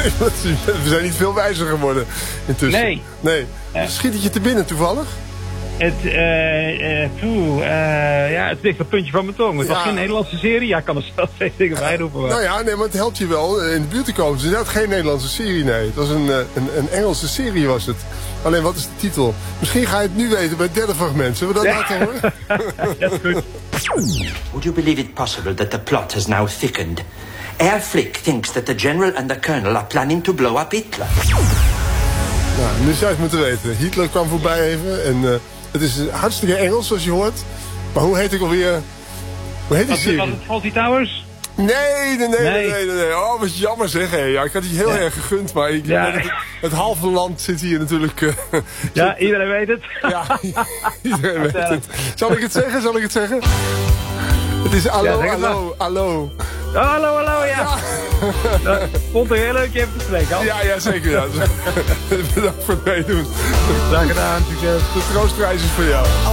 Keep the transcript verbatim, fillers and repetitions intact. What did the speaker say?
We zijn niet veel wijzer geworden intussen. Nee. Nee. Ja. Schiet het je te binnen toevallig? Het, eh, uh, uh, uh, ja, het ligt op het puntje van mijn tong. Het was Ja. geen Nederlandse serie. Ja, ik kan er zelf twee dingen bij roepen. Maar... Nou ja, nee, maar het helpt je wel in de buurt te komen. Het is inderdaad geen Nederlandse serie, nee. Het was een, uh, een, een Engelse serie was het. Alleen, wat is de titel? Misschien ga je het nu weten bij het derde fragment. Zullen we dat Ja. laten horen? Ja, dat is goed. Would you believe it possible that the plot has now thickened? Air Flick thinks that the general and the colonel are planning to blow up Hitler. Nou, nu zou je het moeten weten. Hitler kwam voorbij even. En uh, het is hartstikke Engels, zoals je hoort. Maar hoe heet ik alweer? Hoe heet die Was, serie? was het Fawlty Towers? Nee, nee, nee, nee, Nee. nee, nee, nee. Oh, wat jammer zeg. Hé. Ja, ik had die heel Ja. erg gegund, maar ik, Ja. het, het halve land zit hier natuurlijk... Uh, Ja, iedereen weet het. ja, iedereen weet het. Zal ik het zeggen? Zal ik het zeggen? Het is Ja, allo, zeg het maar. allo, allo. Oh, hallo, hallo, ja. ja. Nou, vond het heel leuk je even te spreken, Hans. Ja, ja, zeker. Ja. Bedankt voor het meedoen. Graag gedaan, succes. De troostprijs is voor jou.